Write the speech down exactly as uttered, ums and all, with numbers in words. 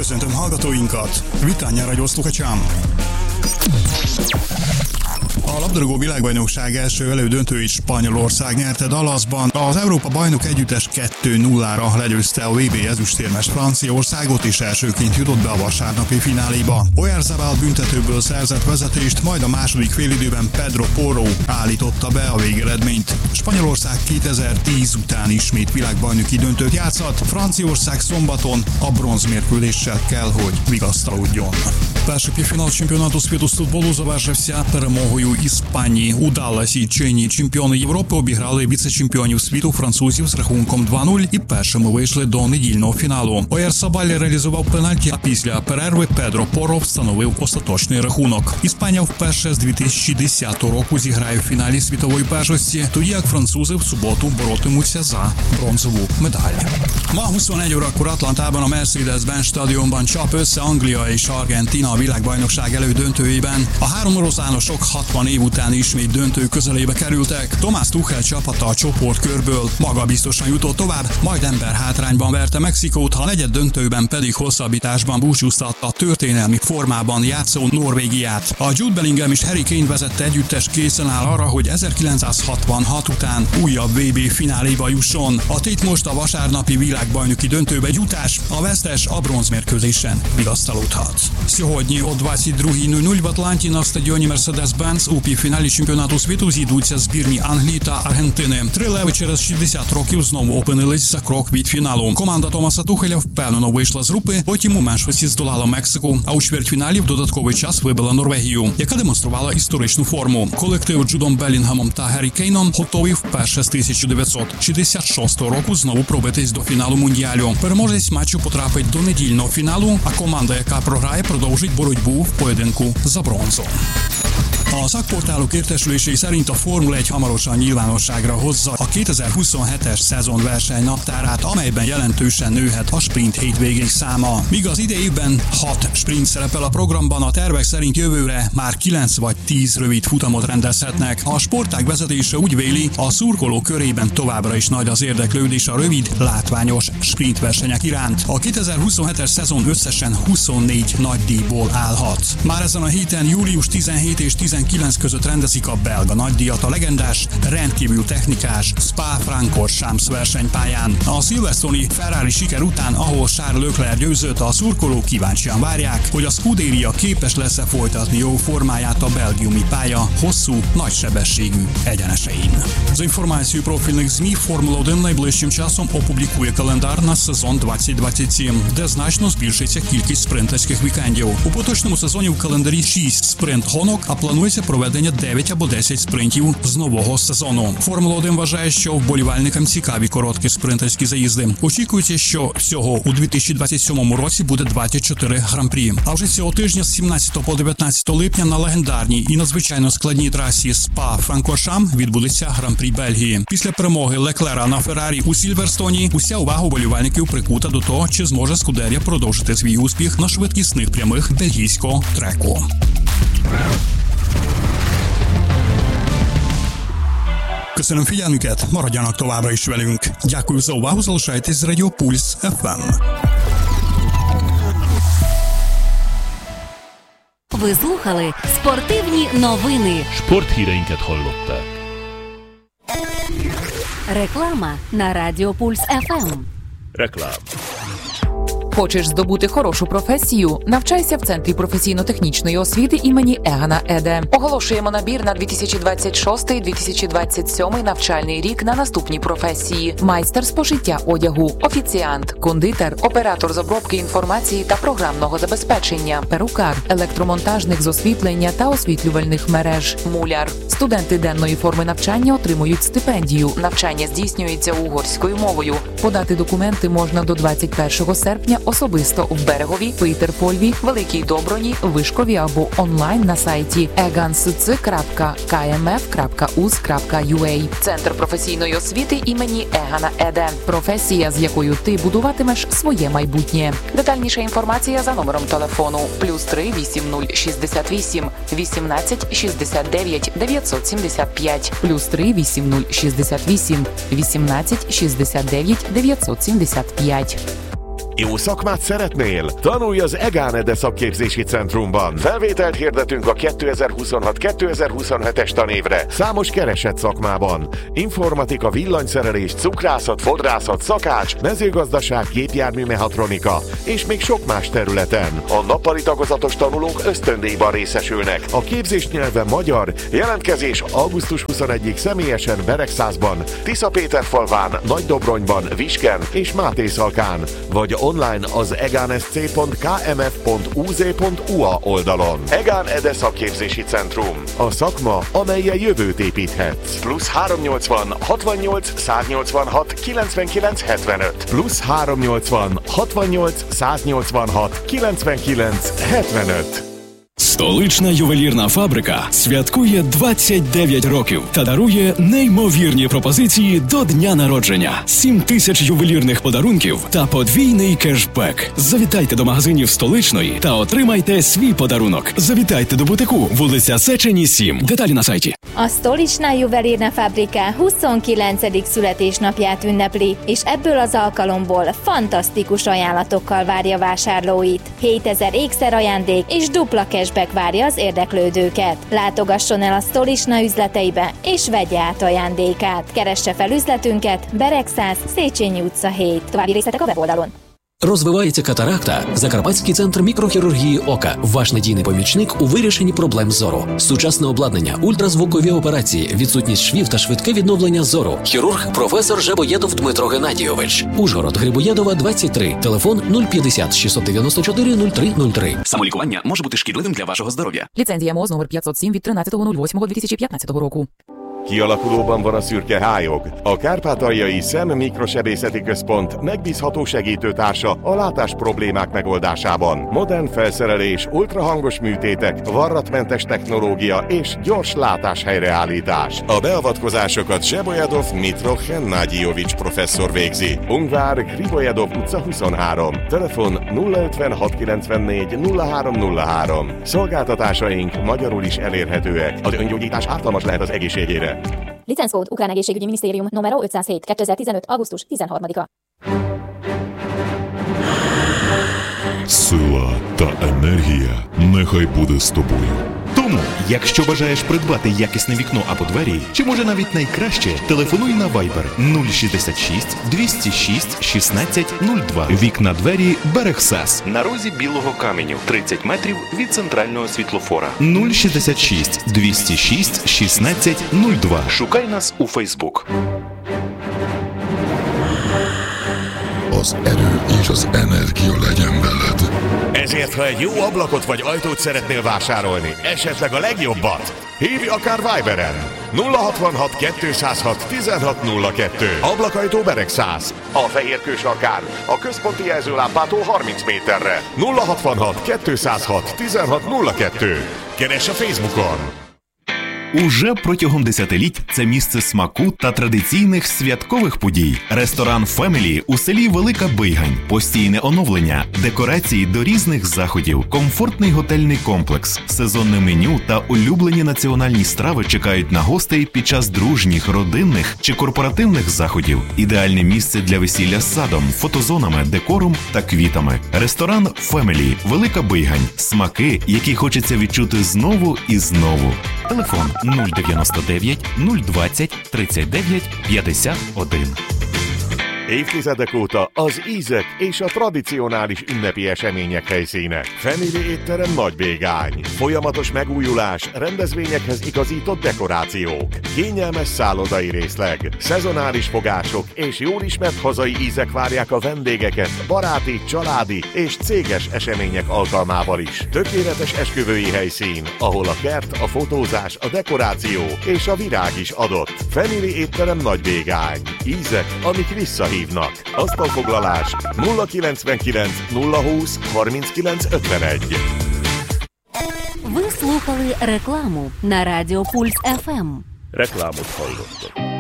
Köszöntöm hallgatóinkat! Vitán Rádió Sluchačám! A labdarúgó világbajnokság első elődöntőit Spanyolország nyerte Dallasban. Az Európa bajnok együttes kettő nullára legyőzte a vé bé ezüstérmes Franciaországot, és elsőként jutott be a vasárnapi fináléba. Oyarzabal büntetőből szerzett vezetést, majd a második félidőben Pedro Porro állította be a végeredményt. Spanyolország kétezer-tíz után ismét világbajnoki döntőt játszhat, Franciaország szombaton a bronzmérkőzéssel kell, hogy vigasztalódjon. Перший півфінал чемпіонату світу з футболу завершився перемогою Іспанії. У Далласі чинні чемпіони Європи обіграли віце-чемпіонів світу французів з рахунком два нуль і першими вийшли до недільного фіналу. Оярзабаль реалізував пенальті, а після перерви Педро Порро встановив остаточний рахунок. Іспанія вперше з дві тисячі десятого року зіграє в фіналі світової першості, тоді як французи в суботу боротимуться за бронзову медаль. Ma huszonegy órakor Atlantában a Mercedes-Benz stadionban csap össze Anglia és Argentína a világbajnokság elődöntőjében. A három oroszlánosok hatvan év után ismét döntő közelébe kerültek. Thomas Tuchel csapata a csoportkörből magabiztosan jutott tovább, majd emberhátrányban verte Mexikót, a negyed döntőben pedig hosszabbításban búcsúztatta a történelmi formában játszó Norvégiát. A Jude Bellingham és Harry Kane vezette együttes készen áll arra, hogy ezerkilencszázhatvanhat után újabb vé bé fináléba jusson. A tét most a vasárnapi világbajnoki döntőbe jutás, a vesztes a bronzmérkőzésen vigasztalódhat. Сьогодні о двадцять другій нуль нуль в Атланті на стадіоні Mercedes-Benz у півфіналі чемпіонату світу зійдуться збірні Англії та Аргентини. Три леви через шістдесят років знову опинились за крок від фіналу. Команда Томаса Тухеля впевнено вийшла з групи, потім у меншості здолала Мексику, а у чвертьфіналі в додатковий час вибила Норвегію, яка демонструвала історичну форму. Колектив Джудом Белінгhamом та Гаррі Кейном готовий вперше з тисяча дев'ятсот шістдесят шостого року знову пробитись до фіналу Мундіалю. Переможець матчу потрапить до недільного фіналу, а команда, яка програє, продовжить боротьбу в поєдинку за бронзу. A szakportálok értesülései szerint a Formula egy hamarosan nyilvánosságra hozza a kétezer-huszonhetes szezon versenynaptárát, amelyben jelentősen nőhet a sprint hétvégék száma. Míg az idejében hat sprint szerepel a programban, a tervek szerint jövőre már kilenc vagy tíz rövid futamot rendezhetnek. A sportág vezetése úgy véli, a szurkoló körében továbbra is nagy az érdeklődés a rövid, látványos sprint versenyek iránt. A kétezer-huszonhetes szezon összesen huszonnégy nagydíjból állhat. Már ezen a héten július tizenhét és tizenkilenc között rendezik a belga nagydíjat a legendás, rendkívül technikás Spa-Francorchamps versenypályán. A szilvesztoni Ferrari siker után, ahol Charles Leclerc győzött, a szurkolók kíváncsian várják, hogy a Scuderia képes lesz-e folytatni jó formáját a belgiumi pálya hosszú, nagysebességű egyenesein. За інформацією профільних ЗМІ, Формула один найближчим часом опублікує календар на сезон двадцять двадцять сім, де значно збільшиться кількість спринтерських вікендів. У поточному сезоні в календарі шість спринт-гонок, а планується проведення дев'ять або десять спринтів з нового сезону. Формула один вважає, що вболівальникам цікаві короткі спринтерські заїзди. Очікується, що всього у дві тисячі двадцять сьомому році буде двадцять чотири гран-прі. А вже цього тижня з сімнадцятого по дев'ятнадцяте липня на легендарній і надзвичайно складній трасі Спа-Франкоршам відбудеться гран-прі Бельгії. Після перемоги Леклера на Феррарі у Сільверстоні уся увага вболівальників прикута до того, чи зможе Скудерія продовжити свій успіх на швидкісних прямих бельгійського треку. Köszönöm figyelmüket, maradjanak továbbra is velünk. Дякую за увагу, залишайтесь з Радіо Пульс еф ем. Ви слухали спортивні новини. Sporthíreinket hallották. Реклама на Радіо Пульс еф ем. Reklám. Хочеш здобути хорошу професію? Навчайся в Центрі професійно-технічної освіти імені Егана Еде. Оголошуємо набір на дві тисячі двадцять шостий - дві тисячі двадцять сьомий навчальний рік на наступні професії: майстер з пошиття одягу, офіціант, кондитер, оператор з обробки інформації та програмного забезпечення, перукар, електромонтажник з освітлення та освітлювальних мереж, муляр. Студенти денної форми навчання отримують стипендію. Навчання здійснюється угорською мовою. Подати документи можна до двадцять першого серпня особисто в Берегові, Пітерпольві, Великій Доброні, Вишкові або онлайн на сайті еганс крапка ка ем еф крапка у ес крапка ю а. Центр професійної освіти імені Егана Еде. Професія, з якою ти будуватимеш своє майбутнє. Детальніша інформація за номером телефону плюс три вісім нуль шістдесят вісім вісімнадцять шістдесят дев'ять дев'ятсот сімдесят п'ять плюс три вісім нуль шістдесят вісім вісімнадцять шістдесят дев'ять дев'ятсот сімдесят п'ять. Jó szakmát szeretnél? Tanulj az Egán Ede szakképzési centrumban. Felvételt hirdetünk a kétezer-huszonhat kétezer-huszonhetes tanévre számos keresett szakmában. Informatika, villanyszerelés, cukrászat, fodrászat, szakács, mezőgazdaság, gépjárműmechatronika és még sok más területen. A nappali tagozatos tanulók ösztöndíjban részesülnek. A képzés nyelve magyar, jelentkezés augusztus huszonegyedikéig személyesen Beregszászban, Tiszapéterfalván, Nagydobronyban, Visken és Mátészalkán, vagy online az egansc pont k m f pont u z pont u a oldalon. Egán Ede szakképzési centrum. A szakma, amellyel jövőt építhetsz. Plusz háromszáznyolcvan hatvannyolc száznyolcvanhat kilencvenkilenc hetvenöt. Plusz háromszáznyolcvan hatvannyolc száznyolcvanhat kilencvenkilenc hetvenöt. Столична ювелірна фабрика святкує двадцять дев'ять років та дарує неймовірні пропозиції до дня народження. сім тисяч ювелірних подарунків та подвійний кешбек. Завітайте до магазинів Столичної та отримайте свій подарунок. Завітайте до бутику, вулиця Сечені, сім. Деталі на сайті. A Stolična Juvelírna Fabrika huszonkilencedik születésnapját ünnepli, és ebből az alkalomból fantasztikus ajánlatokkal várja vásárlóit. hétezer ékszer ajándék és dupla cashback várja az érdeklődőket. Látogasson el a Stolična üzleteibe, és vegye át ajándékát. Keresse fel üzletünket, Beregszász, Széchenyi utca hét. További részletek a weboldalon. Розвивається катаракта. Закарпатський центр мікрохірургії ока. Ваш надійний помічник у вирішенні проблем зору. Сучасне обладнання, ультразвукові операції, відсутність швів та швидке відновлення зору. Хірург професор Жебоєдов Дмитро Геннадійович. Ужгород, Грибоєдова, двадцять три. Телефон нуль п'ятдесят шістсот дев'яносто чотири нуль три нуль три. Самолікування може бути шкідливим для вашого здоров'я. Ліцензія МОЗ номер п'ятсот сім від тринадцятого восьмого дві тисячі п'ятнадцятого року. Kialakulóban van a szürke hályog. A Kárpátaljai Szem Mikrosebészeti Központ megbízható segítőtársa a látás problémák megoldásában. Modern felszerelés, ultrahangos műtétek, varratmentes technológia és gyors látás helyreállítás. A beavatkozásokat Zsebolyadov Mitro Hennádyijovics professzor végzi. Ungvár, Griboyedov utca huszonhárom. Telefon nulla ötvenhat kilencvennégy nulla három nulla három. Szolgáltatásaink magyarul is elérhetőek. Az öngyógyítás ártalmas lehet az egészségére. Licenckód Ukrán Egészségügyi Minisztérium numero ötszázhét kétezer-tizenöt. augusztus tizenharmadika. Сила та енергія нехай буде з тобою. Тому, якщо бажаєш придбати якісне вікно або двері, чи може навіть найкраще, телефонуй на Viber нуль шістдесят шість двісті шість шістнадцять нуль два. Вікна двері Берегсас. На розі Білого каменю, тридцять метрів від центрального світлофора. нуль шістдесят шість двісті шість шістнадцять нуль два. Шукай нас у Facebook. Az erő és az energia legyen veled. Ezért, ha egy jó ablakot vagy ajtót szeretnél vásárolni, esetleg a legjobbat, hívj akár Viberen. nulla hatvanhat kétszázhat tizenhat nulla kettő. Ablakajtó Beregszász. A fehérkős akár a központi jelzőlámpától harminc méterre. nulla hatvanhat kétszázhat tizenhat nulla kettő. Keres a Facebookon. Уже протягом десятиліть це місце смаку та традиційних святкових подій. Ресторан «Фемелі» у селі Велика Бийгань. Постійне оновлення, декорації до різних заходів, комфортний готельний комплекс, сезонне меню та улюблені національні страви чекають на гостей під час дружніх, родинних чи корпоративних заходів. Ідеальне місце для весілля з садом, фотозонами, декором та квітами. Ресторан «Фемелі» Велика Бийгань. Смаки, які хочеться відчути знову і знову. Телефон нуль дев'яносто дев'ять нуль двадцять тридцять дев'ять п'ятдесят один. Évtizedek óta az ízek és a tradicionális ünnepi események helyszíne. Family étterem Nagybégány. Folyamatos megújulás, rendezvényekhez igazított dekorációk, kényelmes szállodai részleg, szezonális fogások és jól ismert hazai ízek várják a vendégeket baráti, családi és céges események alkalmával is. Tökéletes esküvői helyszín, ahol a kert, a fotózás, a dekoráció és a virág is adott. Family étterem Nagybégány. Ízek, amik visszahívnak. Asztalfoglalás nulla kilencvenkilenc nulla húsz harminckilenc ötvenegy. Ви слухали рекламу на Радіо Пульс еф ем. Reklámot hallottak.